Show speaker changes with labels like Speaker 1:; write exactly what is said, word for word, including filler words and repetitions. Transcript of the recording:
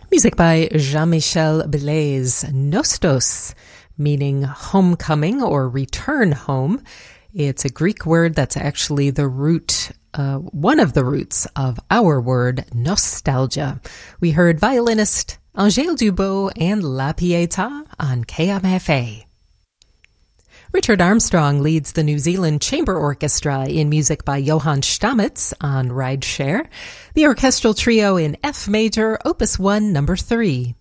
Speaker 1: Music by Jean-Michel Blaise, Nostos, meaning homecoming or return home. It's a Greek word that's actually the root, uh, one of the roots of our word nostalgia. We heard violinist Angèle Dubot and La Pietà on K M F A. Richard Armstrong leads the New Zealand Chamber Orchestra in music by Johann Stamitz on Rideshare. The orchestral trio in F major, Opus one, number three.